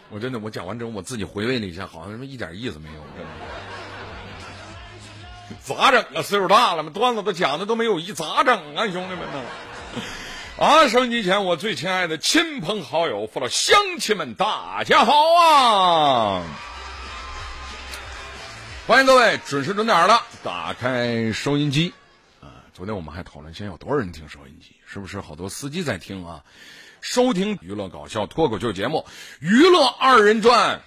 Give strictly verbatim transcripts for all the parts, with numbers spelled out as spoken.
我真的，我讲完之后我自己回味了一下，好像一点意思没有，真的。咋整啊？岁数大了嘛，段子都讲的都没有意，咋整啊，兄弟们呢？啊，收音机前我最亲爱的亲朋好友、父老乡亲们，大家好啊！欢迎各位准时准点了，打开收音机啊！昨天我们还讨论，现在有多少人听收音机？是不是好多司机在听啊？收听娱乐搞笑脱口秀节目《娱乐二人转》，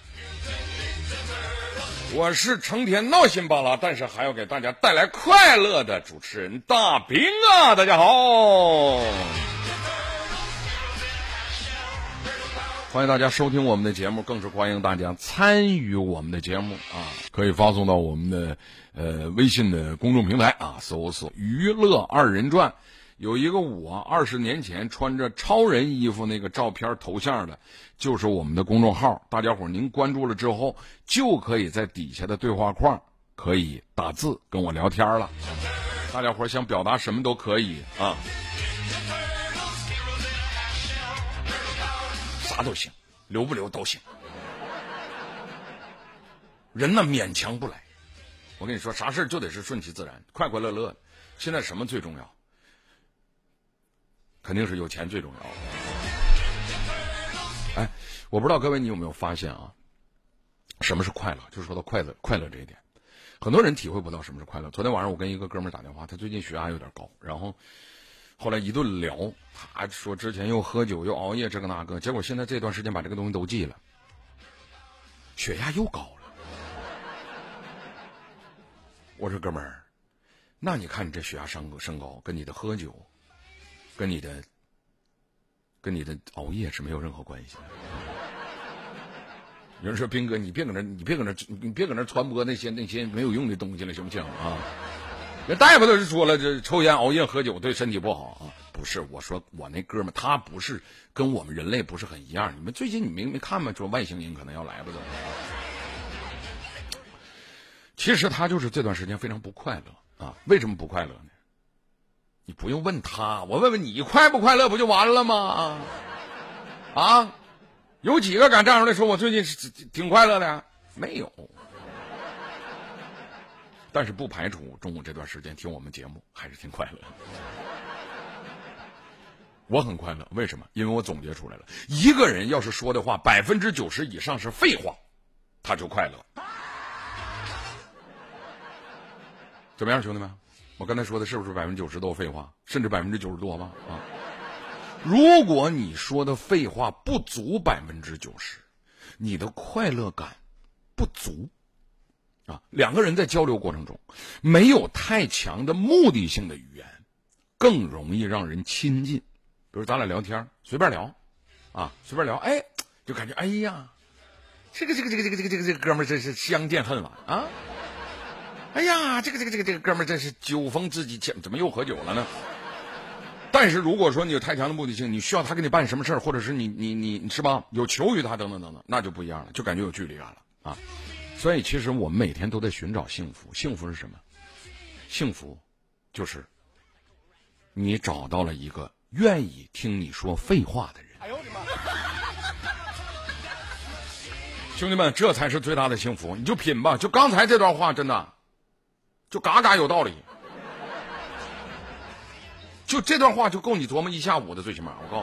我是成天闹心巴拉，但是还要给大家带来快乐的主持人大兵啊！大家好，欢迎大家收听我们的节目，更是欢迎大家参与我们的节目啊！可以发送到我们的呃微信的公众平台啊，搜索“娱乐二人转”。有一个我二十年前穿着超人衣服那个照片头像的，就是我们的公众号。大家伙您关注了之后，就可以在底下的对话框可以打字跟我聊天了。大家伙想表达什么都可以啊，啥都行，留不留都行。人呢勉强不来，我跟你说，啥事就得是顺其自然，快快乐乐的。现在什么最重要？肯定是有钱最重要。哎，我不知道各位你有没有发现啊，什么是快乐？就是说到快乐，快乐这一点，很多人体会不到什么是快乐。昨天晚上我跟一个哥们儿打电话，他最近血压有点高，然后后来一顿聊，他说之前又喝酒又熬夜这个那个，结果现在这段时间把这个东西都记了，血压又高了。我说哥们儿，那你看你这血压升升高，跟你的喝酒跟你的跟你的熬夜是没有任何关系的。有人说兵哥，你别搁那你别搁那你别搁那传播那些那些没有用的东西了，行不行啊？那大夫都是说了，这抽烟熬夜喝酒对身体不好啊。不是，我说我那哥们他不是跟我们人类不是很一样。你们最近你没没看吗？说外星人可能要来了都。其实他就是这段时间非常不快乐啊。为什么不快乐呢？你不用问他，我问问你快不快乐不就完了吗？啊，有几个敢站出来说我最近是挺快乐的？没有。但是不排除中午这段时间听我们节目还是挺快乐的。我很快乐，为什么？因为我总结出来了，一个人要是说的话百分之九十以上是废话，他就快乐。怎么样，兄弟们？我刚才说的是不是百分之九十都废话，甚至百分之九十多吧？啊，如果你说的废话不足百分之九十，你的快乐感不足啊。两个人在交流过程中，没有太强的目的性的语言，更容易让人亲近。比如咱俩聊天，随便聊，啊，随便聊，哎，就感觉哎呀，这个这个这个这个这个这个这个哥们儿真是相见恨晚啊。哎呀，这个这个这个这个哥们儿真是酒逢知己千，怎么又喝酒了呢？但是如果说你有太强的目的性，你需要他给你办什么事儿，或者是你你你是吧，有求于他等等等等，那就不一样了，就感觉有距离感了啊。所以其实我们每天都在寻找幸福，幸福是什么？幸福就是你找到了一个愿意听你说废话的人。哎呦我的妈！兄弟们，这才是最大的幸福，你就品吧。就刚才这段话，真的。就嘎嘎有道理，就这段话就够你琢磨一下午的，最起码我告诉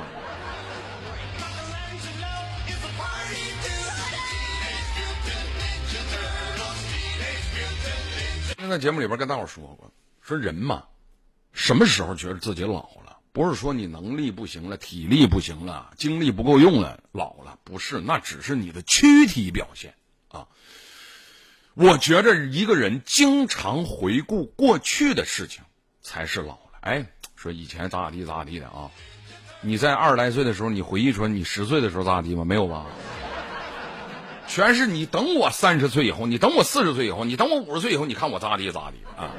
你。现在节目里边跟大伙说过，说人嘛，什么时候觉得自己老了？不是说你能力不行了，体力不行了，精力不够用了，老了，不是，那只是你的躯体表现啊。我觉着一个人经常回顾过去的事情才是老了。哎，说以前咋咋地咋咋地的啊，你在二十来岁的时候，你回忆说你十岁的时候咋咋地吗？没有吧？全是你等我三十岁以后，你等我四十岁以后，你等我五十岁以后，你看我咋咋地咋咋地啊。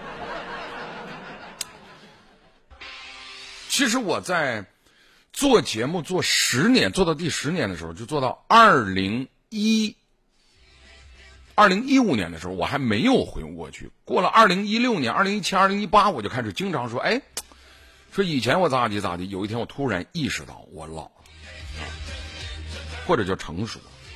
其实我在做节目做十年，做到第十年的时候，就做到二零一二零一五年的时候，我还没有回顾过去。过了二零一六年、二零一七、二零一八，我就开始经常说，哎，说以前我咋地咋地。有一天我突然意识到我老了，或者叫成熟了。